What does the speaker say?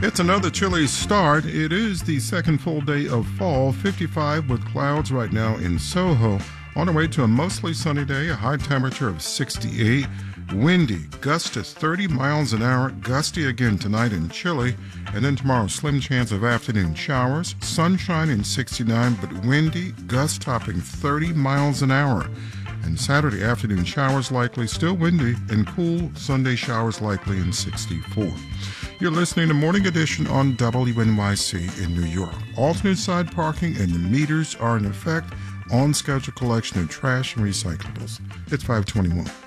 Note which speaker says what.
Speaker 1: It's another chilly start. It is the second full day of fall, 55 with clouds right now in Soho. On our way to a mostly sunny day, a high temperature of 68. Windy, gusts to 30 miles an hour, gusty again tonight and chilly. And then tomorrow, slim chance of afternoon showers, sunshine in 69, but windy, gusts topping 30 miles an hour. And Saturday afternoon showers likely, still windy, and cool Sunday showers likely in 64. You're listening to Morning Edition on WNYC in New York. Alternate side parking and the meters are in effect. On schedule collection of trash and recyclables. It's 521.